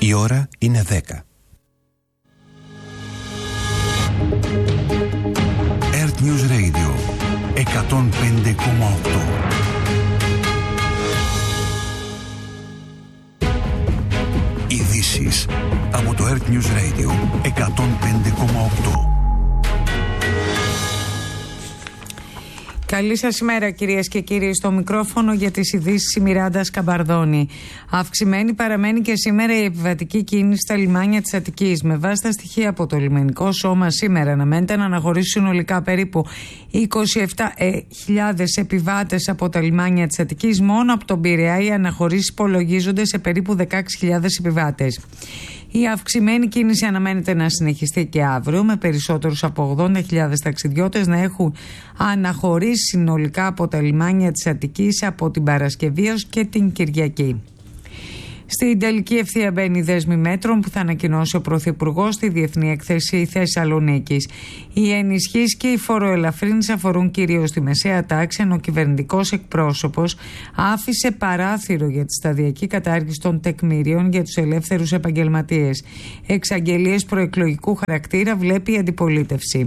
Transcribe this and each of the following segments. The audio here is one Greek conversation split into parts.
Η ώρα είναι 10. Earth News Radio 105,8. Ειδήσεις από το Earth News Radio 105,8. Καλή σας ημέρα κυρίες και κύριοι, στο μικρόφωνο για τις ειδήσεις η Μιράντα Σκαμπαρδόνη. Αυξημένη παραμένει και σήμερα η επιβατική κίνηση στα λιμάνια της Αττικής. Με βάση τα στοιχεία από το λιμενικό σώμα σήμερα αναμένεται να αναχωρήσει συνολικά περίπου 27.000 επιβάτες από τα λιμάνια της Αττικής. Μόνο από τον Πειραιά οι αναχωρήσεις υπολογίζονται σε περίπου 16.000 επιβάτες. Η αυξημένη κίνηση αναμένεται να συνεχιστεί και αύριο, με περισσότερους από 80.000 ταξιδιώτες να έχουν αναχωρήσει συνολικά από τα λιμάνια της Αττικής από την Παρασκευή έως και την Κυριακή. Στην τελική ευθεία μπαίνει η δέσμη μέτρων που θα ανακοινώσει ο Πρωθυπουργός στη Διεθνή Έκθεση Θεσσαλονίκης. Οι ενισχύσεις και οι φοροελαφρύνσεις αφορούν κυρίως τη μεσαία τάξη, ενώ ο κυβερνητικός εκπρόσωπος άφησε παράθυρο για τη σταδιακή κατάργηση των τεκμηρίων για τους ελεύθερους επαγγελματίες. Εξαγγελίες προεκλογικού χαρακτήρα βλέπει η αντιπολίτευση.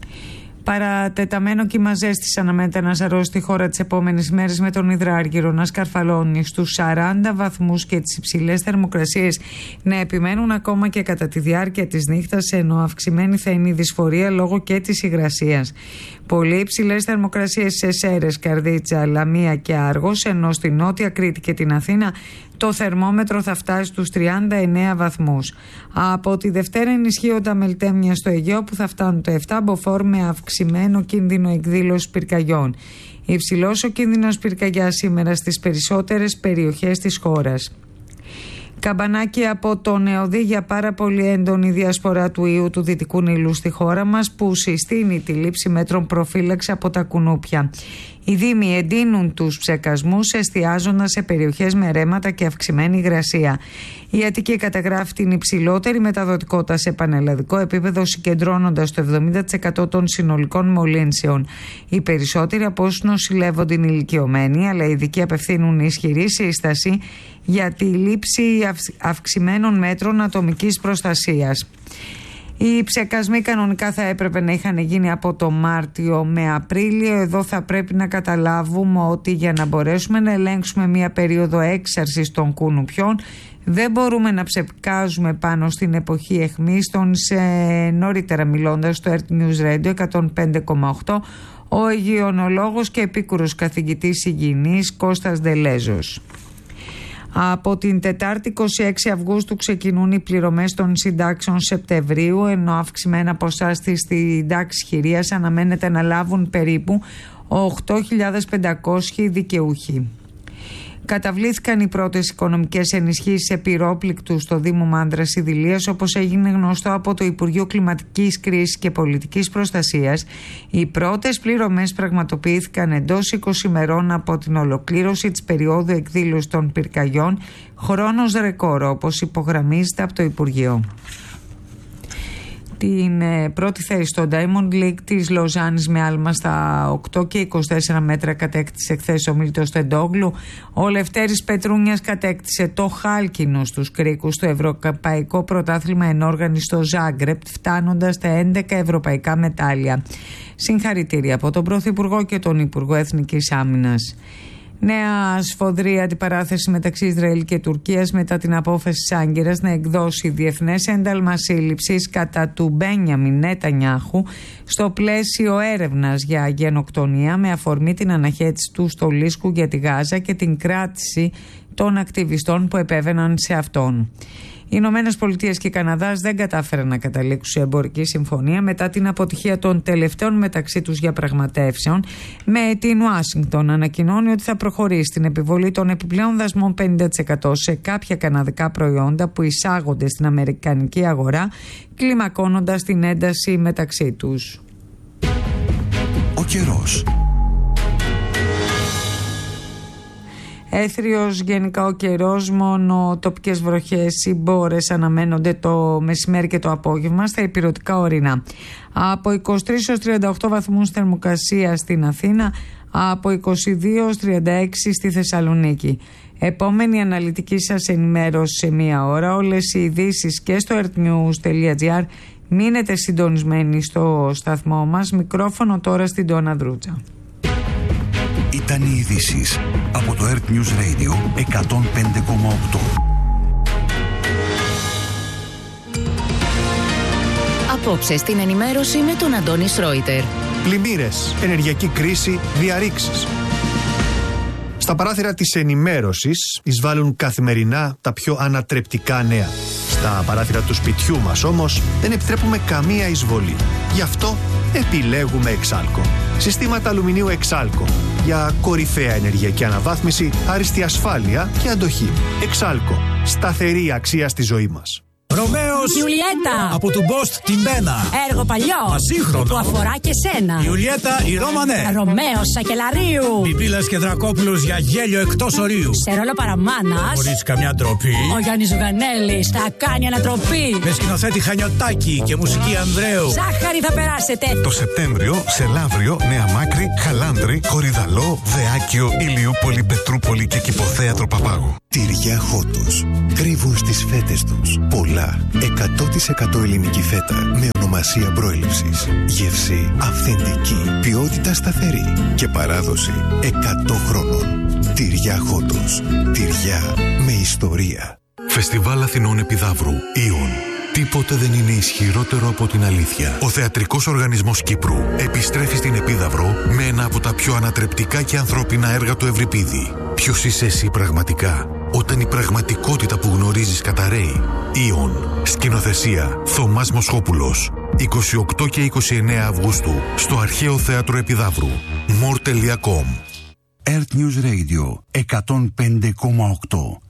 Παρατεταμένο κύμα ζέστης αναμένεται να σαρώσει τη χώρα τις επόμενες ημέρες, με τον υδράργυρο να σκαρφαλώνει στους 40 βαθμούς και τις υψηλές θερμοκρασίες να επιμένουν ακόμα και κατά τη διάρκεια της νύχτας, ενώ αυξημένη θα είναι η δυσφορία λόγω και της υγρασίας. Πολύ υψηλές θερμοκρασίες σε Σέρρες, Καρδίτσα, Λαμία και Άργος, ενώ στη Νότια Κρήτη και την Αθήνα το θερμόμετρο θα φτάσει στους 39 βαθμούς. Από τη Δευτέρα ενισχύονται μελτέμια στο Αιγαίο που θα φτάνουν το 7, μποφόρ με αυξημένο κίνδυνο εκδήλωσης πυρκαγιών. Υψηλός ο κίνδυνος πυρκαγιάς σήμερα στις περισσότερες περιοχές της χώρας. Καμπανάκι από τον ΕΟΔΗ για πάρα πολύ έντονη διασπορά του ιού του Δυτικού Νείλου στη χώρα μας, που συστήνει τη λήψη μέτρων προφύλαξη από τα κουνούπια. Οι δήμοι εντείνουν τους ψεκασμούς, εστιάζοντας σε περιοχές με ρέματα και αυξημένη υγρασία. Η Αττική καταγράφει την υψηλότερη μεταδοτικότητα σε πανελλαδικό επίπεδο, συγκεντρώνοντας το 70% των συνολικών μολύνσεων. Οι περισσότεροι από όσους νοσηλεύονται είναι ηλικιωμένοι, αλλά οι ειδικοί απευθύνουν ισχυρή σύσταση για τη λήψη αυξημένων μέτρων ατομικής προστασίας. Οι ψεκασμοί κανονικά θα έπρεπε να είχαν γίνει από το Μάρτιο με Απρίλιο. Εδώ θα πρέπει να καταλάβουμε ότι για να μπορέσουμε να ελέγξουμε μια περίοδο έξαρσης των κουνουπιών, δεν μπορούμε να ψεκάζουμε πάνω στην εποχή αιχμής. Νωρίτερα μιλώντας στο Earth News Radio 105,8, ο υγειονολόγος και επίκουρος καθηγητής υγιεινής Κώστας Ντελέζος. Από την Τετάρτη 26 Αυγούστου ξεκινούν οι πληρωμές των συντάξεων Σεπτεμβρίου, ενώ αυξημένα ποσά στις συντάξεις χειρίας αναμένεται να λάβουν περίπου 8.500 δικαιούχοι. Καταβλήθηκαν οι πρώτες οικονομικές ενισχύσεις σε πυρόπληκτους στο Δήμο Μάνδρας Ιδηλίας, όπως έγινε γνωστό από το Υπουργείο Κλιματικής Κρίσης και Πολιτικής Προστασίας. Οι πρώτες πληρωμές πραγματοποιήθηκαν εντός 20 ημερών από την ολοκλήρωση της περίοδου εκδήλωσης των πυρκαγιών, χρόνος ρεκόρ, όπως υπογραμμίζεται από το Υπουργείο. Την πρώτη θέση στο Diamond League της Λοζάνης με άλμα στα 8 και 24 μέτρα κατέκτησε χθες ο Μίλτος Τεντόγλου. Ο Λευτέρης Πετρούνιας κατέκτησε το χάλκινο στους κρίκους στο Ευρωπαϊκό Πρωτάθλημα Ενόργανης στο Ζάγκρεπ, φτάνοντας τα 11 ευρωπαϊκά μετάλλια. Συγχαρητήρια από τον Πρωθυπουργό και τον Υπουργό Εθνικής Άμυνας. Νέα σφοδρή αντιπαράθεση μεταξύ Ισραήλ και Τουρκίας μετά την απόφαση της Άγκυρας να εκδώσει διεθνές ένταλμα σύλληψης κατά του Μπένιαμιν Νετανιάχου στο πλαίσιο έρευνας για γενοκτονία, με αφορμή την αναχέτηση του στολίσκου για τη Γάζα και την κράτηση των ακτιβιστών που επέβαιναν σε αυτόν. Οι Ηνωμένες Πολιτείες και Καναδάς δεν κατάφεραν να καταλήξουν σε εμπορική συμφωνία μετά την αποτυχία των τελευταίων μεταξύ τους διαπραγματεύσεων, με την Ουάσιγκτον να ανακοινώνει ότι θα προχωρήσει στην επιβολή των επιπλέον δασμών 50% σε κάποια καναδικά προϊόντα που εισάγονται στην αμερικανική αγορά, κλιμακώνοντας την ένταση μεταξύ τους. Ο καιρός. Έθριος γενικά ο καιρός, μόνο τοπικές βροχές ή μπόρες αναμένονται το μεσημέρι και το απόγευμα στα ηπειρωτικά ορεινά. Από 23 έως 38 βαθμούς θερμοκρασία στην Αθήνα, από 22 ως 36 στη Θεσσαλονίκη. Επόμενη αναλυτική σας ενημέρωση σε μία ώρα. Όλες οι ειδήσεις και στο earthnews.gr. Μείνετε συντονισμένοι στο σταθμό μας. Μικρόφωνο τώρα στην Τόνα Δρούτσα. Ήταν οι ειδήσεις από το Earth News Radio 105,8. Απόψε στην ενημέρωση με τον Αντώνη Σρόιτερ. Πλημμύρες, ενεργειακή κρίση, διαρρήξεις. Στα παράθυρα της ενημέρωσης εισβάλλουν καθημερινά τα πιο ανατρεπτικά νέα. Στα παράθυρα του σπιτιού μας όμως δεν επιτρέπουμε καμία εισβολή. Γι' αυτό επιλέγουμε Εξάλκο. Συστήματα αλουμινίου Εξάλκο για κορυφαία ενεργειακή αναβάθμιση, άριστη ασφάλεια και αντοχή. Εξάλκο. Σταθερή αξία στη ζωή μας. Ρωμαίος Ιουλιέτα από του Μπόστ την Μπένα. Έργο παλιό Ασύγχρονο που αφορά και σένα. Ιουλιέτα η Ρώμανε. Ρωμαίος Σακελαρίου. Πιπίλας και Δρακόπουλος για γέλιο εκτός ορίου. Σε ρόλο παραμάνας Χωρίς καμιά ντροπή. ο Γιάννης Ζουγανέλης θα κάνει ανατροπή. Με σκηνοθέτη Χανιωτάκη και μουσική Ανδρέου. Ζάχαρη θα περάσετε. Το Σεπτέμβριο σε Λαύριο, Νέα Μάκρη, Χαλάνδρη, Κορυδαλό, Δεάκιο, Ηλιούπολη, Πετρούπολη και Κηποθέατρο Παπάγου. Τυριά Χότος. Κρύβουν στις φέτες τους πολλά 100% ελληνική φέτα με ονομασία προέλευσης. Γεύση αυθεντική, ποιότητα σταθερή και παράδοση 100 χρόνων. Τυριά Χότος. Τυριά με ιστορία. Φεστιβάλ Αθηνών Επιδαύρου. Ιον. Τίποτε δεν είναι ισχυρότερο από την αλήθεια. Ο Θεατρικός Οργανισμός Κύπρου επιστρέφει στην Επίδαυρο με ένα από τα πιο ανατρεπτικά και ανθρώπινα έργα του Ευρυπίδη. Ποιος είσαι εσύ πραγματικά, όταν η πραγματικότητα που γνωρίζεις καταραίει? Ιον. Σκηνοθεσία Θωμάς Μοσχόπουλος. 28 και 29 Αυγούστου στο Αρχαίο Θέατρο Επιδαύρου. more.com. Earth News Radio 105,8.